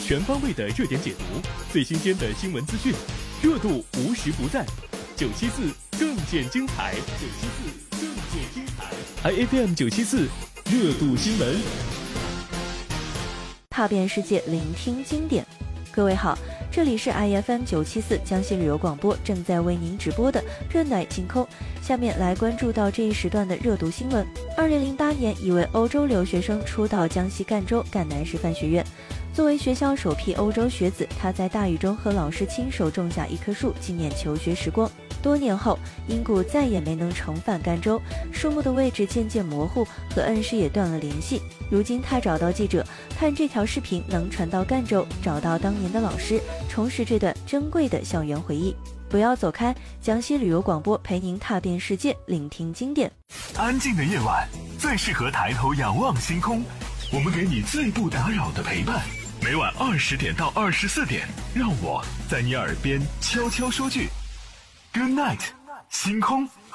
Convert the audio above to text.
全方位的热点解读，最新鲜的新闻资讯，热度无时不在。974更见精彩，974更见精彩。IFM 974热度新闻， 踏遍世界，聆听经典。各位好，这里是 IFM 974江西旅游广播正在为您直播的热乃晴空。下面来关注到这一时段的热读新闻。2008年，一位欧洲留学生初到江西赣州赣南师范学院。作为学校首批欧洲学子，他在大雨中和老师亲手种下一棵树，纪念求学时光。多年后，因故再也没能重返赣州，树木的位置渐渐模糊，和恩师也断了联系。如今他找到记者，看这条视频能传到赣州，找到当年的老师，重拾这段珍贵的校园回忆。不要走开，江西旅游广播陪您踏遍世界，聆听经典。 安静的夜晚最适合抬头仰望星空，我们给你最不打扰的陪伴。每晚20点到24点，让我在你耳边悄悄说句 Good night， 星空。